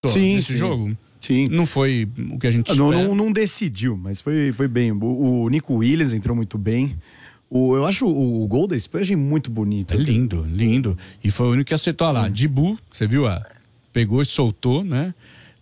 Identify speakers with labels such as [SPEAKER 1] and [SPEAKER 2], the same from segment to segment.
[SPEAKER 1] nesse jogo?
[SPEAKER 2] Sim.
[SPEAKER 1] Não foi o que a gente espera?
[SPEAKER 2] Não decidiu, mas foi bem. O Nico Williams entrou muito bem. Eu acho o gol da Espanha muito bonito.
[SPEAKER 1] É lindo, lindo. E foi o único que acertou. Olha lá, Dibu, você viu? Pegou e soltou, né?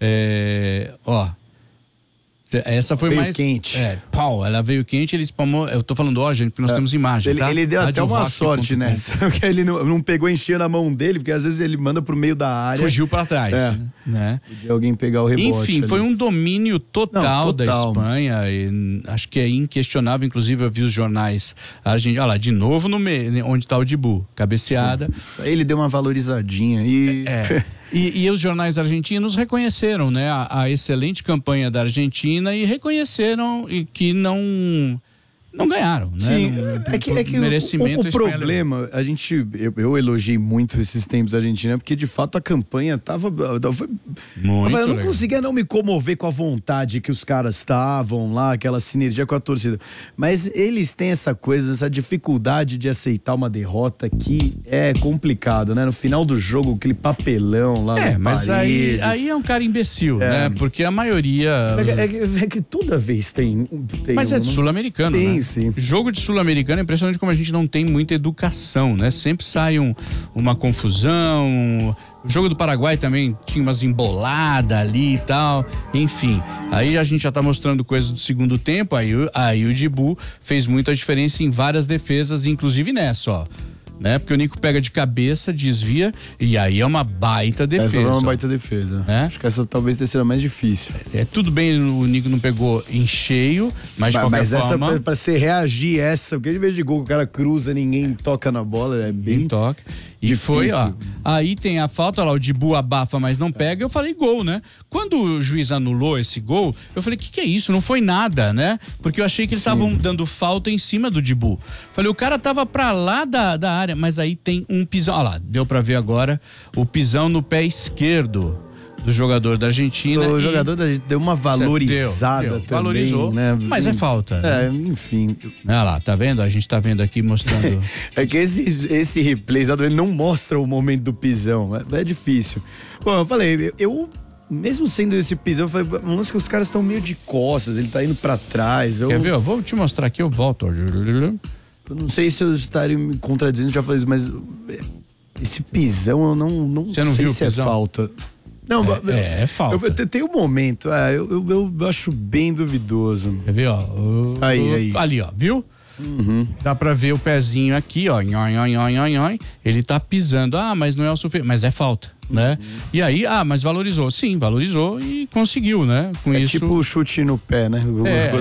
[SPEAKER 1] Essa foi
[SPEAKER 2] veio
[SPEAKER 1] mais
[SPEAKER 2] quente.
[SPEAKER 1] Ela veio quente, ele espalmou. Eu tô falando gente, porque nós temos imagem.
[SPEAKER 2] Ele deu até uma sorte nessa, porque ele não pegou em cheio na mão dele, porque às vezes ele manda pro meio da área.
[SPEAKER 1] Fugiu para trás, né?
[SPEAKER 2] De alguém pegar o rebote.
[SPEAKER 1] Enfim,
[SPEAKER 2] ali.
[SPEAKER 1] foi um domínio total da Espanha. E acho que é inquestionável. Inclusive, eu vi os jornais argentinos. Olha lá, de novo no meio, onde tá o Dibu, cabeceada.
[SPEAKER 2] Sim. Isso aí ele deu uma valorizadinha e.
[SPEAKER 1] E os jornais argentinos reconheceram, né, a excelente campanha da Argentina e reconheceram que não ganharam, né?
[SPEAKER 2] Sim, é que
[SPEAKER 1] merecimento
[SPEAKER 2] o problema, eu elogiei muito esses tempos da Argentina, porque de fato a campanha tava
[SPEAKER 1] muito
[SPEAKER 2] eu não
[SPEAKER 1] legal.
[SPEAKER 2] conseguia não me comover com a vontade que os caras estavam lá, aquela sinergia com a torcida, mas eles têm essa coisa, essa dificuldade de aceitar uma derrota que é complicado, né? No final do jogo, aquele papelão lá no
[SPEAKER 1] mas
[SPEAKER 2] Paredes.
[SPEAKER 1] aí é um cara imbecil, né? Porque a maioria...
[SPEAKER 2] É que toda vez tem
[SPEAKER 1] mas é sul-americano, né?
[SPEAKER 2] Sim.
[SPEAKER 1] Jogo de sul-americano é impressionante como a gente não tem muita educação, né? Sempre sai uma confusão. O jogo do Paraguai também tinha umas emboladas ali e tal. Enfim, aí a gente já tá mostrando coisas do segundo tempo. Aí o Dibu fez muita diferença em várias defesas, inclusive nessa, ó. Né? Porque o Nico pega de cabeça, desvia, e aí é uma baita defesa.
[SPEAKER 2] Essa é uma baita defesa. Acho que essa talvez tenha sido a mais difícil.
[SPEAKER 1] Tudo bem, o Nico não pegou em cheio, mas de qualquer forma...
[SPEAKER 2] Mas essa, pra você reagir porque de vez de gol o cara cruza, ninguém toca na bola, é bem
[SPEAKER 1] toca. E difícil. Foi, aí tem a falta lá, o Dibu abafa, mas não pega, eu falei gol, né? Quando o juiz anulou esse gol, eu falei, que é isso? Não foi nada, né? Porque eu achei que eles estavam dando falta em cima do Dibu. Falei, o cara tava pra lá da área, mas aí tem um pisão, olha lá, deu pra ver agora, o pisão no pé esquerdo do jogador da Argentina.
[SPEAKER 2] O jogador da Argentina deu uma valorizada
[SPEAKER 1] deu,
[SPEAKER 2] também,
[SPEAKER 1] valorizou,
[SPEAKER 2] né?
[SPEAKER 1] Mas é falta.
[SPEAKER 2] Enfim.
[SPEAKER 1] Olha lá, tá vendo? A gente tá vendo aqui mostrando.
[SPEAKER 2] É que esse replay, ele não mostra o momento do pisão. É difícil. Bom, eu falei, mesmo sendo esse pisão, eu falei, que os caras estão meio de costas, ele tá indo pra trás.
[SPEAKER 1] Quer ver? Eu vou te mostrar aqui, eu volto.
[SPEAKER 2] Eu não sei se eu estaria me contradizendo, já falei isso, mas esse pisão eu não
[SPEAKER 1] Você não
[SPEAKER 2] sei
[SPEAKER 1] viu
[SPEAKER 2] se
[SPEAKER 1] o pisão?
[SPEAKER 2] é falta. Não,
[SPEAKER 1] é falta.
[SPEAKER 2] Tem um momento, eu acho bem duvidoso.
[SPEAKER 1] Quer ver, ó?
[SPEAKER 2] Aí.
[SPEAKER 1] Ali, ó, viu? Dá pra ver o pezinho aqui, ó. Ele tá pisando. Mas não é o suficiente. Mas é falta, né? E aí, mas valorizou. Sim, valorizou e conseguiu, né? Com isso.
[SPEAKER 2] Tipo o chute no pé, né?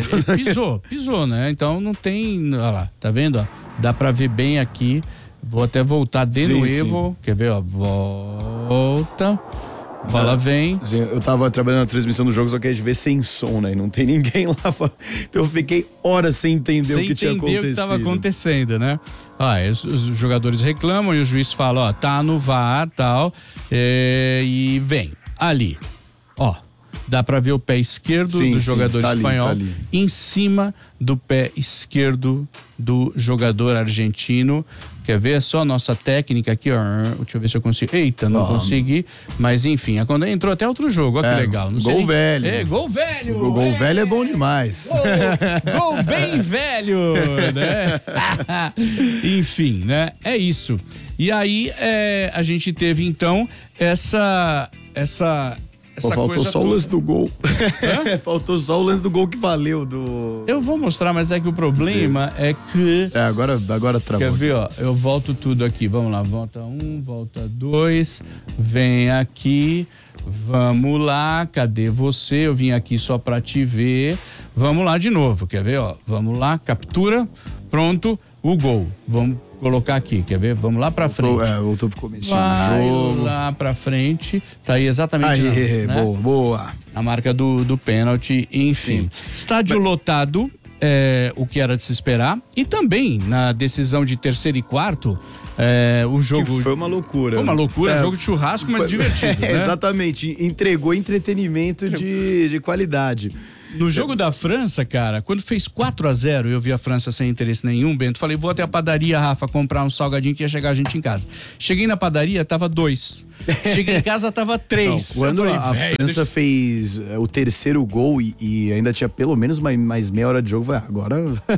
[SPEAKER 1] Pisou, né? Então não tem. Olha lá, tá vendo? Ó? Dá pra ver bem aqui. Vou até voltar de novo. Quer ver, ó? Volta. Bola vem.
[SPEAKER 2] Sim, eu tava trabalhando na transmissão do jogo, só que a gente vê sem som, né? E não tem ninguém lá. Então eu fiquei horas sem entender o que tinha acontecido. Sem entender o que estava
[SPEAKER 1] acontecendo, né? Os jogadores reclamam e o juiz fala, tá no VAR, tal, e vem. Ali, ó. Dá pra ver o pé esquerdo do jogador espanhol em cima do pé esquerdo do jogador argentino. Quer ver? É só a nossa técnica aqui, ó. Deixa eu ver se eu consigo. Eita, não consegui. Mas enfim, quando entrou até outro jogo, ó que legal. Não
[SPEAKER 2] gol velho.
[SPEAKER 1] Gol velho.
[SPEAKER 2] Gol velho é bom demais.
[SPEAKER 1] Gol bem velho, né? Enfim, né? É isso. E aí, a gente teve então essa
[SPEAKER 2] faltou só o lance do gol. Faltou só o lance do gol que valeu do...
[SPEAKER 1] Eu vou mostrar, mas é que o problema é que...
[SPEAKER 2] Agora travou.
[SPEAKER 1] Quer ver, ó? Eu volto tudo aqui. Vamos lá, volta 1, volta 2. Vem aqui. Vamos lá, cadê você? Eu vim aqui só pra te ver. Vamos lá de novo, quer ver, ó? Vamos lá, captura. Pronto, o gol. Vamos colocar aqui, quer ver? Vamos lá pra frente.
[SPEAKER 2] Voltou pro começo do jogo.
[SPEAKER 1] Lá pra frente. Tá aí exatamente.
[SPEAKER 2] Aí, né? Boa.
[SPEAKER 1] A marca do pênalti, enfim. Sim. Estádio lotado, o que era de se esperar. E também na decisão de terceiro e quarto, o jogo...
[SPEAKER 2] Que foi uma loucura.
[SPEAKER 1] Foi uma loucura, jogo de churrasco, mas divertido, né?
[SPEAKER 2] Exatamente, entregou entretenimento de qualidade.
[SPEAKER 1] No jogo da França, cara, quando fez 4-0, eu vi a França sem interesse nenhum, Bento, falei, vou até a padaria, Rafa, comprar um salgadinho que ia chegar a gente em casa. Cheguei na padaria, tava 2. Cheguei em casa, tava 3.
[SPEAKER 2] Não, quando a França fez o terceiro gol e ainda tinha pelo menos mais meia hora de jogo, agora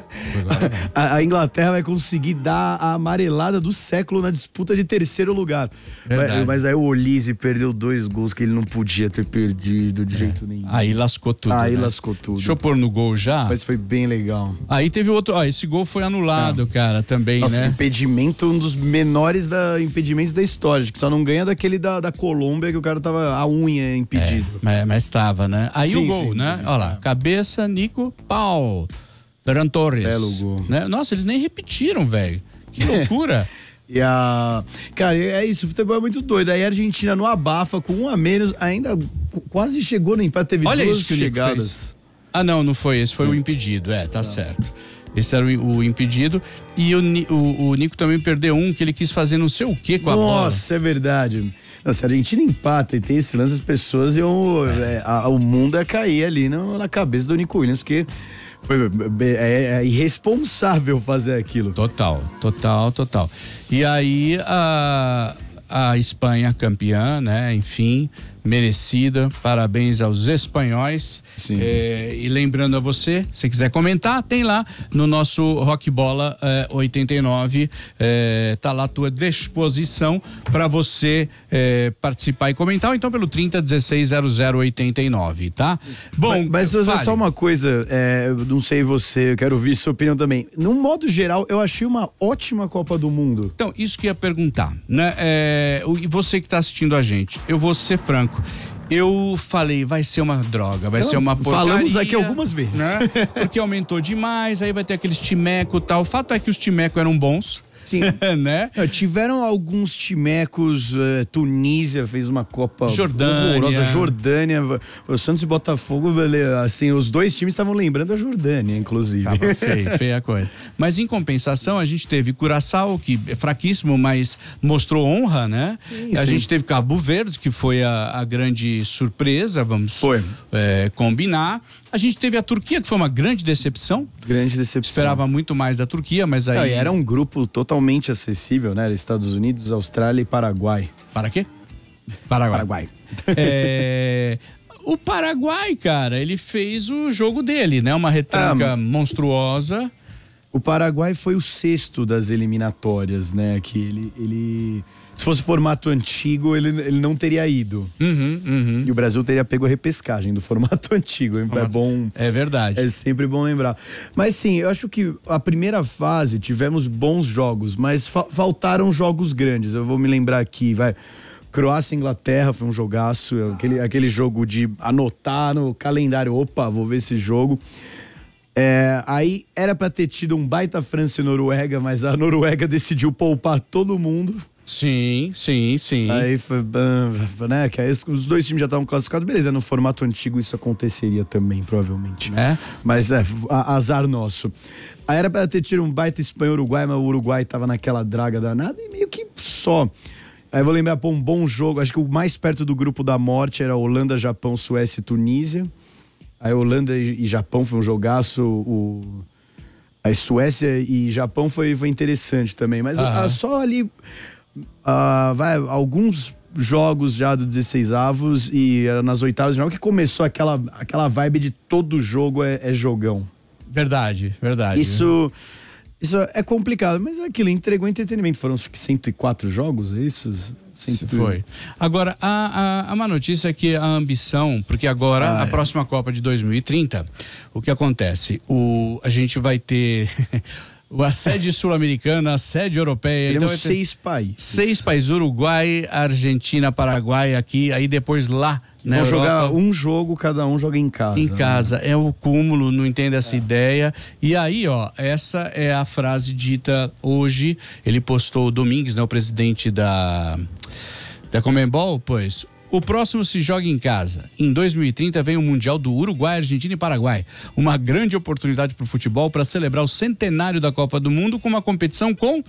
[SPEAKER 2] a Inglaterra vai conseguir dar a amarelada do século na disputa de terceiro lugar. Mas aí o Olise perdeu 2 gols que ele não podia ter perdido de jeito nenhum.
[SPEAKER 1] Aí lascou tudo.
[SPEAKER 2] Aí
[SPEAKER 1] né?
[SPEAKER 2] lascou tudo.
[SPEAKER 1] Deixa eu pôr no gol já.
[SPEAKER 2] Mas foi bem legal.
[SPEAKER 1] Aí teve outro, esse gol foi anulado, cara, também,
[SPEAKER 2] Nossa,
[SPEAKER 1] né?
[SPEAKER 2] Impedimento, um dos menores impedimentos da história, que só não ganha daquele da Colômbia, que o cara tava a unha impedido.
[SPEAKER 1] Mas tava, né? Aí o gol, né? Olha lá, cabeça, Nico, pau. Ferran Torres.
[SPEAKER 2] Belo gol.
[SPEAKER 1] Né? Nossa, eles nem repetiram, velho. Que loucura.
[SPEAKER 2] Cara, é isso, o futebol é muito doido. Aí a Argentina no abafa, com 1 a menos, ainda quase chegou no empate, teve 2 chegadas.
[SPEAKER 1] Não foi esse, foi o impedido, tá certo. Esse era o impedido. E o Nico também perdeu que ele quis fazer não sei o que com a bola.
[SPEAKER 2] Nossa, é verdade. Se a Argentina empata e tem esse lance, as pessoas o mundo ia cair ali na cabeça do Nico Williams, porque é irresponsável fazer aquilo.
[SPEAKER 1] Total. E aí a Espanha campeã, né? Enfim, merecida. Parabéns aos espanhóis.
[SPEAKER 2] Sim.
[SPEAKER 1] E lembrando a você, se quiser comentar, tem lá no nosso Rock Bola 89, tá lá à tua disposição para você participar e comentar, ou então pelo 30160089, tá? Bom,
[SPEAKER 2] mas só uma coisa, não sei você, eu quero ouvir sua opinião também. Num modo geral, eu achei uma ótima Copa do Mundo.
[SPEAKER 1] Então, isso que eu ia perguntar, né? E você que tá assistindo a gente, eu vou ser franco. Eu falei, vai ser uma droga, vai ser uma porcaria.
[SPEAKER 2] Falamos aqui algumas vezes.
[SPEAKER 1] Né? Porque aumentou demais, aí vai ter aqueles timeco e tal. O fato é que os timeco eram bons.
[SPEAKER 2] Sim.
[SPEAKER 1] Né?
[SPEAKER 2] Tiveram alguns timecos, Tunísia fez uma Copa horrorosa, Jordânia, o Santos e Botafogo, assim, os 2 times estavam lembrando a Jordânia, inclusive.
[SPEAKER 1] Tava feia a coisa. Mas em compensação, a gente teve Curaçao, que é fraquíssimo, mas mostrou honra, né? A gente teve Cabo Verde, que foi a grande surpresa, vamos combinar. A gente teve a Turquia, que foi uma grande decepção. Esperava muito mais da Turquia, mas aí...
[SPEAKER 2] era um grupo totalmente acessível, né? Estados Unidos, Austrália e Paraguai.
[SPEAKER 1] Para quê? Paraguai. O Paraguai, cara, ele fez o jogo dele, né? Uma retranca monstruosa.
[SPEAKER 2] O Paraguai foi o 6º das eliminatórias, né? Que ele se fosse formato antigo, ele não teria ido. E o Brasil teria pego a repescagem do formato antigo. É bom.
[SPEAKER 1] É verdade.
[SPEAKER 2] É sempre bom lembrar. Mas sim, eu acho que a primeira fase tivemos bons jogos, mas faltaram jogos grandes. Eu vou me lembrar aqui, Croácia e Inglaterra foi um jogaço. Aquele jogo de anotar no calendário. Opa, vou ver esse jogo. Aí era pra ter tido um baita França e Noruega, mas a Noruega decidiu poupar todo mundo.
[SPEAKER 1] Sim.
[SPEAKER 2] Aí foi, né, que aí os 2 times já estavam classificados, beleza, no formato antigo isso aconteceria também, provavelmente. Mas azar nosso. Aí era pra ter tido um baita Espanha e Uruguai, mas o Uruguai tava naquela draga danada e meio que só. Aí eu vou lembrar, um bom jogo, acho que o mais perto do grupo da morte era Holanda, Japão, Suécia e Tunísia. Aí Holanda e Japão foi um jogaço, a Suécia e Japão foi interessante também, mas só ali alguns jogos já do 16avos e nas oitavas de final que começou aquela vibe de todo jogo é jogão.
[SPEAKER 1] Verdade.
[SPEAKER 2] Isso é complicado, mas é aquilo, entregou entretenimento. Foram 104 jogos, é isso?
[SPEAKER 1] Foi. Agora, a má notícia é que a ambição, porque agora, a próxima Copa de 2030, o que acontece? A gente vai ter a sede sul-americana, a sede europeia.
[SPEAKER 2] Temos 6 países.
[SPEAKER 1] 6 países, Uruguai, Argentina, Paraguai aqui, aí depois lá na
[SPEAKER 2] Vão
[SPEAKER 1] Europa.
[SPEAKER 2] jogar um jogo, cada um joga em casa.
[SPEAKER 1] Em casa, é o cúmulo, não entendo essa ideia. E aí, essa é a frase dita hoje, ele postou Domingues, né, o presidente da Conmebol, pois... O próximo se joga em casa. Em 2030 vem o Mundial do Uruguai, Argentina e Paraguai. Uma grande oportunidade para o futebol para celebrar o centenário da Copa do Mundo com uma competição com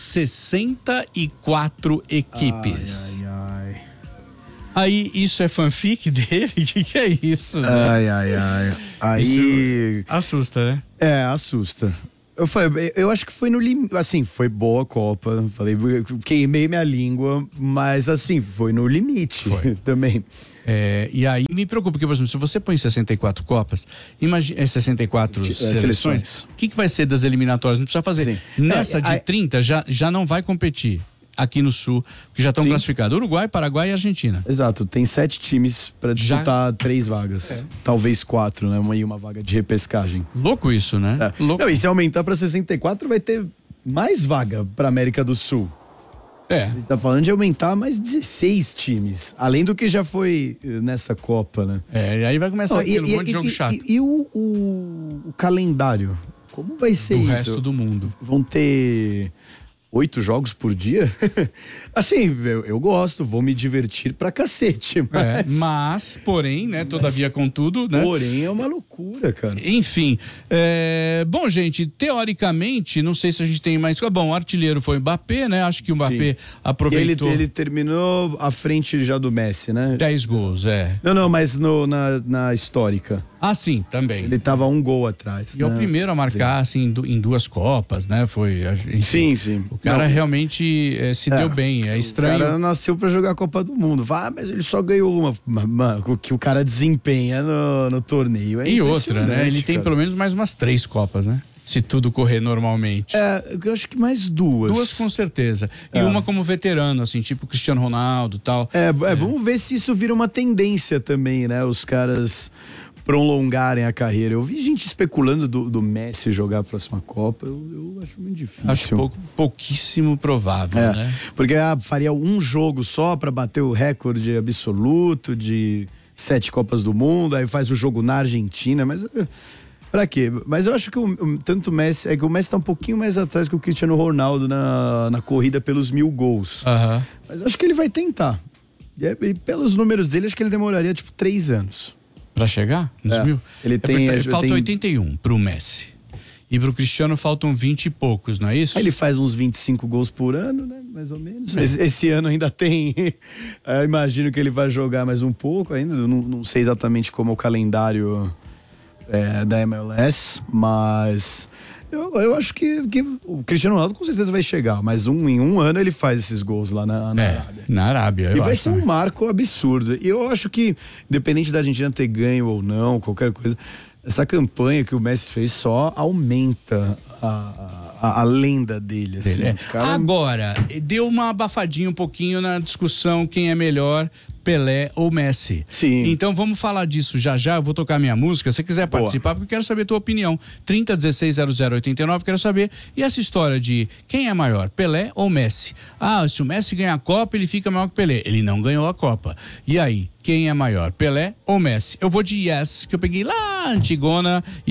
[SPEAKER 1] 64 equipes. Aí, isso é fanfic dele? O que é isso? Né?
[SPEAKER 2] Aí...
[SPEAKER 1] Isso assusta, né?
[SPEAKER 2] Assusta. Eu acho que foi no limite. Assim, foi boa a Copa. Falei, queimei minha língua, mas assim, foi no limite também.
[SPEAKER 1] E aí me preocupa, porque, por exemplo, se você põe 64 Copas, imagina 64 seleções, o que vai ser das eliminatórias? Não precisa fazer. Sim. Nessa de 30 já não vai competir aqui no Sul, que já estão classificados. Uruguai, Paraguai e Argentina.
[SPEAKER 2] Exato, tem 7 times para disputar 3 vagas. Talvez 4, né? Uma vaga de repescagem.
[SPEAKER 1] Louco isso, né? Louco.
[SPEAKER 2] Não, e se aumentar para 64, vai ter mais vaga para América do Sul. Ele tá falando de aumentar mais 16 times, além do que já foi nessa Copa, né?
[SPEAKER 1] E aí vai começar um monte de jogo chato.
[SPEAKER 2] E o calendário? Como vai ser isso?
[SPEAKER 1] Do resto do mundo.
[SPEAKER 2] Vão ter 8 jogos por dia? Assim, eu gosto, vou me divertir pra cacete.
[SPEAKER 1] Mas porém, né, todavia, contudo, né?
[SPEAKER 2] Porém, é uma loucura, cara.
[SPEAKER 1] Enfim, bom, gente, teoricamente, não sei se a gente tem mais... Bom, o artilheiro foi o Mbappé, né? Acho que o Mbappé aproveitou...
[SPEAKER 2] Ele terminou à frente já do Messi, né?
[SPEAKER 1] 10 gols,
[SPEAKER 2] Não, mas na histórica.
[SPEAKER 1] Ah, sim, também.
[SPEAKER 2] Ele tava 1 gol atrás.
[SPEAKER 1] E é o primeiro a marcar, assim, em 2 Copas, né? Foi...
[SPEAKER 2] Enfim, sim.
[SPEAKER 1] O cara realmente se deu bem, é estranho.
[SPEAKER 2] O cara nasceu pra jogar a Copa do Mundo. Mas ele só ganhou uma. Mano, o que o cara desempenha no torneio é
[SPEAKER 1] E outra, né? Ele tem pelo menos mais umas 3 Copas, né? Se tudo correr normalmente.
[SPEAKER 2] Eu acho que mais 2.
[SPEAKER 1] 2 com certeza. E uma como veterano, assim, tipo Cristiano Ronaldo e tal.
[SPEAKER 2] Vamos ver se isso vira uma tendência também, né? Os caras prolongarem a carreira. Eu vi gente especulando do Messi jogar a próxima Copa. Eu acho muito difícil.
[SPEAKER 1] Acho pouquíssimo provável, né?
[SPEAKER 2] Porque faria um jogo só para bater o recorde absoluto de 7 Copas do Mundo, aí faz o jogo na Argentina, mas pra quê? Mas eu acho que tanto o Messi, que o Messi tá um pouquinho mais atrás que o Cristiano Ronaldo na corrida pelos 1000 gols. Mas eu acho que ele vai tentar. E pelos números dele, acho que ele demoraria tipo 3 anos.
[SPEAKER 1] Pra chegar nos 1000? Falta 81 pro Messi. E pro Cristiano faltam 20 e poucos, não é isso?
[SPEAKER 2] Aí ele faz uns 25 gols por ano, né? Mais ou menos. Esse ano ainda tem. Eu imagino que ele vai jogar mais um pouco ainda. Não sei exatamente como é o calendário da MLS, mas eu acho que o Cristiano Ronaldo com certeza vai chegar, mas em um ano ele faz esses gols lá na Arábia.
[SPEAKER 1] Na Arábia,
[SPEAKER 2] E vai ser um marco absurdo. E eu acho que, independente da Argentina ter ganho ou não, qualquer coisa, essa campanha que o Messi fez só aumenta a lenda dele. Assim.
[SPEAKER 1] Cara... Agora, deu uma abafadinha um pouquinho na discussão quem é melhor, Pelé ou Messi.
[SPEAKER 2] Sim.
[SPEAKER 1] Então vamos falar disso já. Eu vou tocar minha música. Se você quiser participar, porque eu quero saber a tua opinião. 30160089, quero saber. E essa história de quem é maior, Pelé ou Messi? Se o Messi ganhar a Copa, ele fica maior que o Pelé. Ele não ganhou a Copa. E aí, quem é maior, Pelé ou Messi? Eu vou de Yes, que eu peguei lá, Antigona.